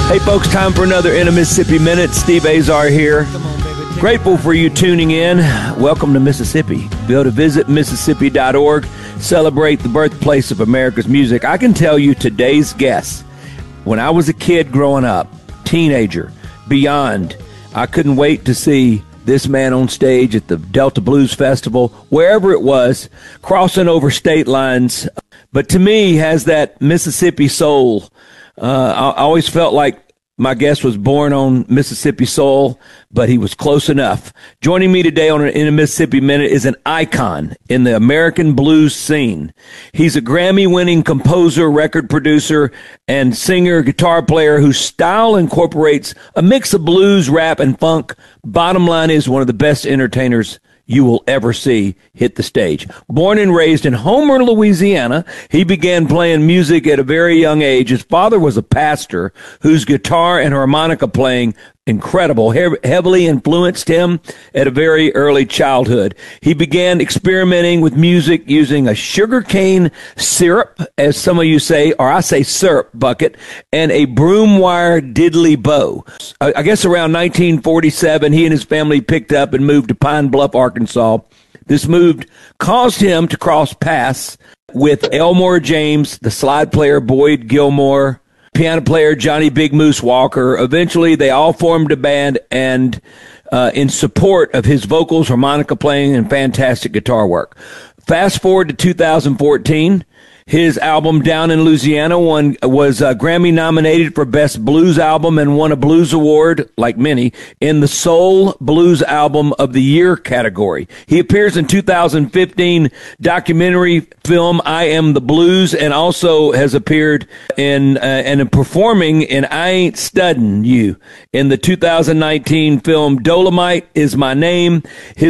Hey, folks, time for another In a Mississippi Minute. Steve Azar here. Grateful for you tuning in. Welcome to Mississippi. Go to visit Mississippi.org. Celebrate the birthplace of America's music. I can tell you today's guest, when I was a kid growing up, teenager, beyond, I couldn't wait to see this man on stage at the Delta Blues Festival, wherever it was, crossing over state lines. But to me, has that Mississippi soul. I always felt like my guest was born on Mississippi soil, but he was close enough. Joining me today on In a Mississippi Minute is an icon in the American blues scene. He's a Grammy-winning composer, record producer, and singer, guitar player whose style incorporates a mix of blues, rap, and funk. Bottom line is one of the best entertainers you will ever see hit the stage. Born and raised in Homer, Louisiana, he began playing music at a very young age. His father was a pastor whose guitar and harmonica playing heavily influenced him at a very early childhood. He began experimenting with music using a sugarcane syrup, as some of you say, or I say syrup bucket, and a broom wire diddley bow. I guess around 1947, he and his family picked up and moved to Pine Bluff, Arkansas. This move caused him to cross paths with Elmore James, the slide player Boyd Gilmore, piano player Johnny Big Moose Walker. Eventually, they all formed a band and in support of his vocals, harmonica playing, and fantastic guitar work. Fast forward to 2014. His album Down in Louisiana was Grammy nominated for Best Blues Album and won a Blues Award, like many, in the Soul Blues Album of the Year category. He appears in 2015 documentary film I Am the Blues, and also has appeared in and performing in I Ain't Studdin' You in the 2019 film Dolomite Is My Name. His